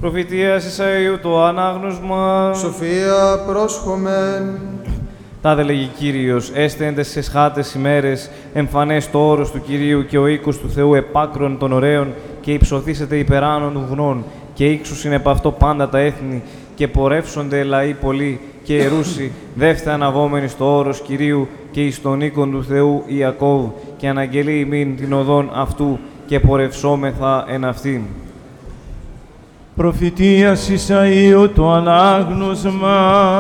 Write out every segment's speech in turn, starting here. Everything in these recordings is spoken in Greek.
Προφητείας Ισαΐου το ανάγνωσμα. Σοφία πρόσχομεν. Τάδε λέγει Κύριος, έστε εν τες εσχάτες ημέρες, εμφανές το όρος του Κυρίου και ο οίκος του Θεού επάκρον των ωραίων και υψωθήσετε υπεράνων του γνών και ύξουσιν επ' αυτό πάντα τα έθνη και πορεύσονται λαοί πολλοί και ιερούσι, δεύτε αναβόμενοι στο όρος Κυρίου και εις τον οίκον του Θεού Ιακώβ και αναγγελεί ημίν την οδόν αυτού και πορευσόμεθα εν αυτήν. Προφητείας Ισαΐου το ανάγνωσμα.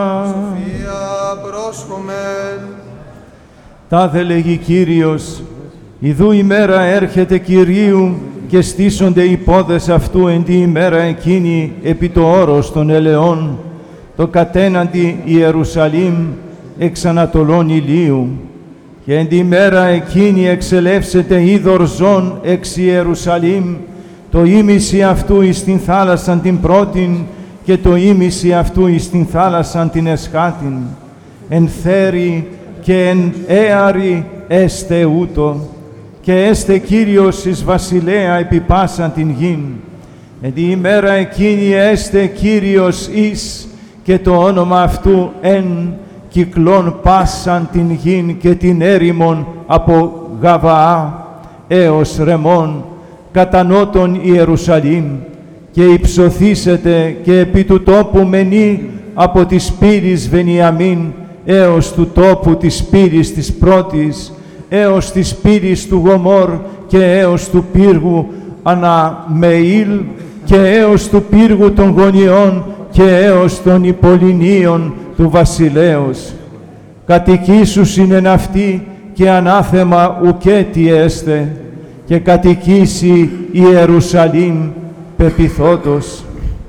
Σοφία πρόσχομεν. Τάδε λέγει Κύριος, ιδού η μέρα έρχεται Κυρίου και στήσονται οι πόδες αυτού εν τη ημέρα εκείνη επί το όρος των ελαιών, το κατέναντι Ιερουσαλήμ εξ ανατολών ηλίου. Και εν τη ημέρα εκείνη εξελεύσεται είδωρ ζών εξ Ιερουσαλήμ, το ήμιση αυτού εις την θάλασσαν την πρώτην και το ήμιση αυτού εις την θάλασσαν την εσχάτην. Εν θέρη και εν έαρη έστε ούτω, και έστε Κύριος εις βασιλέα επί πάσαν την γην. Εν τη ημέρα εκείνη έστε Κύριος εις και το όνομα αυτού εν κυκλών πάσαν την γην και την έρημον από Γαβαά έως Ρεμών κατά νότον Ιερουσαλήμ και υψωθήσετε και επί του τόπου μενή από της πύρης Βενιαμίν έως του τόπου της πύρης της πρώτης έως της πύρης του Γομόρ και έως του πύργου Αναμεήλ και έως του πύργου των γωνιών και έως των υπολοινίων του βασιλέως. Κατοικήσουσιν εν αυτή και ανάθεμα ουκέτι έστε και κατοικήσει Ιερουσαλήμ πεποιθότος.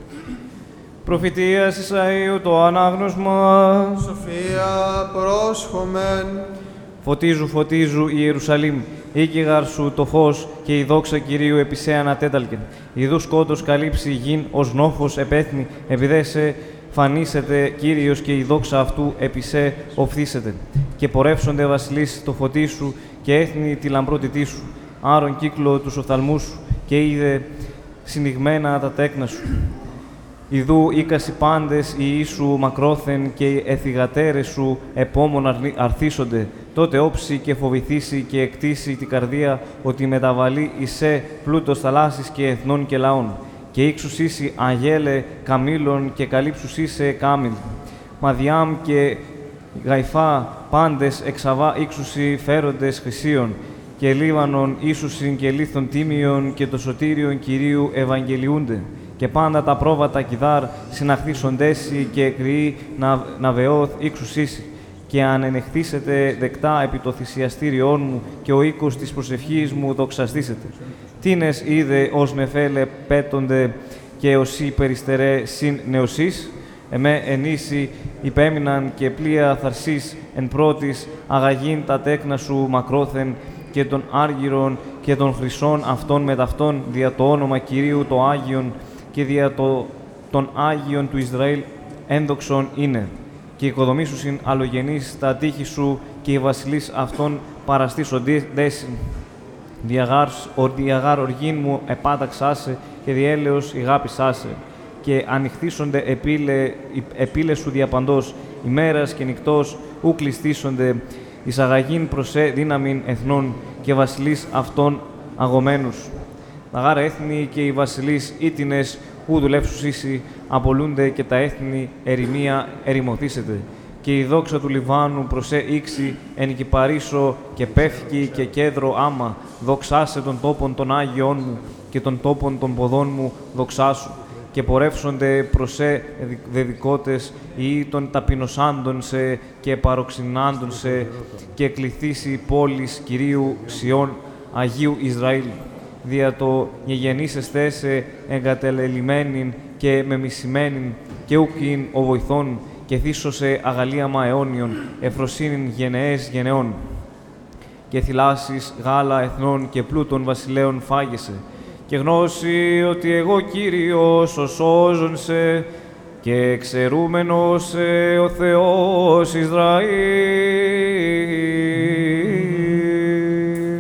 Προφητείας Ισαΐου το ανάγνωσμα. Σοφία πρόσχομεν. Φωτίζου, φωτίζου Ιερουσαλήμ, οίκηγαρ σου το φως και η δόξα Κυρίου επί σε ανατέταλκεν. Ιδού σκότος καλύψει γην ως νόφος επέθνη, επειδή σε φανίσετε Κύριος και η δόξα αυτού επί σε οφθήσετε. Και πορεύσονται βασιλείς το φωτί σου και έθνη τη λαμπρότητή σου. Άρον κύκλο τους οφθαλμούς σου και είδε συνηγμένα τα τέκνα σου. Ιδού οίκασι πάντες οι Ιησού μακρόθεν και οι εθιγατέρες σου επόμον αρθίσονται. Τότε όψει και φοβηθήσει και εκτίσει την καρδία ότι μεταβαλεί εισέ πλούτος θαλάσσης και εθνών και λαών. Και ύξουσίσι αγέλε καμήλων και καλύψουσίσε κάμιλ. Μαδιάμ και γαϊφά πάντες εξαβά ύξουσι φέροντες χρυσίων. Και Λίβανον ίσουσιν και λίθον τίμιον και το σωτήριον Κυρίου ευαγγελιούνται. Και πάντα τα πρόβατα κιδάρ συναχθήσοντέσι και κρυοί να βεώθ ύξουσίσι. Και αν ενεχθήσετε δεκτά επί το θυσιαστήριόν μου και ο οίκος της προσευχής μου δοξαστήσετε. Τίνες είδε ως νεφέλε πέτονται και οσί περιστερέ συν νεοσείς. Εμέ ενήσι υπέμειναν και πλοία θαρσής εν πρώτης αγαγήν τα τέκνα σου μακρόθεν και των άργυρων και των χρυσών αυτών με ταυτόν δια το όνομα Κυρίου το Άγιον και δια των Άγιων του Ισραήλ ένδοξον είναι. Και οικοδομήσουσιν αλλογενείς τα τείχη σου και οι βασιλείς αυτών παραστήσοντέσιν. Διαγάρ οργήν μου επάταξάσε και διέλεος ηγάπησάσε. Και ανοιχτήσονται επίλε σου διαπαντός, ημέρας και νυκτός ου κλειστήσονται, εισαγαγήν προσέ δύναμην εθνών και βασιλείς αυτών αγωμένους. Τα γάρα έθνη και οι βασιλείς ήτινες ου δουλεύσουσίσι απολούνται και τα έθνη ερημία ερημωθήσετε. Και η δόξα του Λιβάνου προσέ ήξη εν κυπαρίσω και πεύκη και κέντρο άμα, δοξάσε των τόπων των Άγιών μου και των τόπων των ποδών μου δοξάσου. Και πορεύσονται προσέ δεδικότες ή των ταπεινωσάντων σε και παροξυνάντων σε και κληθήσει πόλης Κυρίου Σιών Αγίου Ισραήλ. Δια το γεγενήσεστε σε εγκατελελειμμένην και μεμισημένην και ούκειν ο βοηθών και θύσωσε αγαλίαμα αιώνιον, εφροσύνην γενεές γενεών. Και θυλάσεις γάλα εθνών και πλούτων βασιλέων φάγεσαι. Και γνώση ότι εγώ Κύριος ο σώζων σε και εξαιρούμενος σε ο Θεός Ισραήλ.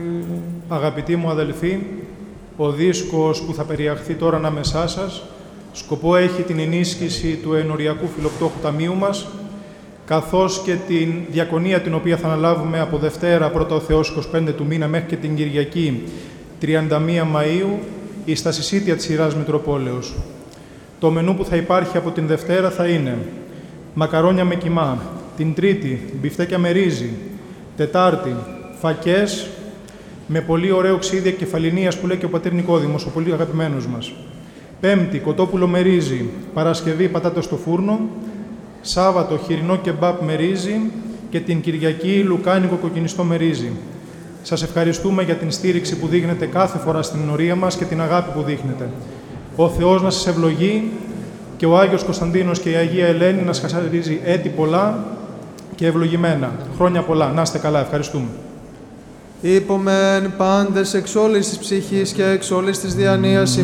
Αγαπητοί μου αδελφοί, ο δίσκος που θα περιαχθεί τώρα ανάμεσά σας Σκοπό έχει την ενίσχυση του ενοριακού φιλοκτόχου ταμείου μας, καθώς και την διακονία την οποία θα αναλάβουμε από Δευτέρα 1 ο Θεός 25 του μήνα μέχρι και την Κυριακή 31 Μαΐου εις τα συσίτια της Ιεράς Μητροπόλεως. Το μενού που θα υπάρχει από την Δευτέρα θα είναι μακαρόνια με κιμά, την Τρίτη μπιφτέκια με ρύζι, Τετάρτη φακές με πολύ ωραίο ξύδι κεφαλινίας που λέει και ο πατήρ Νικόδημος, ο πολύ αγαπημένος μας. Πέμπτη κοτόπουλο με ρύζι, Παρασκευή πατάτα στο φούρνο, Σάββατο χοιρινό κεμπάπ με ρύζι και την Κυριακή λουκάνικο κοκκινιστό με ρύζι. Σας ευχαριστούμε για την στήριξη που δείχνετε κάθε φορά στην ενορία μας και την αγάπη που δείχνετε. Ο Θεός να σας ευλογεί και ο Άγιος Κωνσταντίνος και η Αγία Ελένη να σας χαρίζει έτη πολλά και ευλογημένα. Χρόνια πολλά. Να είστε καλά. Ευχαριστούμε. Είπομεν πάντες εξ όλης της ψυχής και εξ όλης της διανοίας